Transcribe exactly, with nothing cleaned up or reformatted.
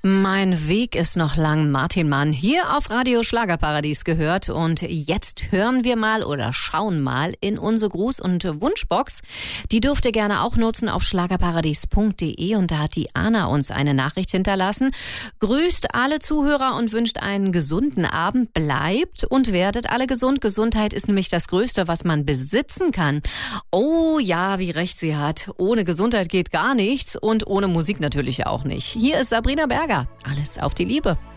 Mein Weg ist noch lang, Martin Mann, hier auf Radio Schlagerparadies gehört. Und jetzt hören wir mal oder schauen mal in unsere Gruß- und Wunschbox. Die dürft ihr gerne auch nutzen auf schlagerparadies punkt de. Und da hat die Anna uns eine Nachricht hinterlassen. Grüßt alle Zuhörer und wünscht einen gesunden Abend. Bleibt und werdet alle gesund. Gesundheit ist nämlich das Größte, was man besitzen kann. Oh ja, wie recht sie hat. Ohne Gesundheit geht gar nichts und ohne Musik natürlich auch nicht. Hier ist Sabrina Berger. Alles auf die Liebe.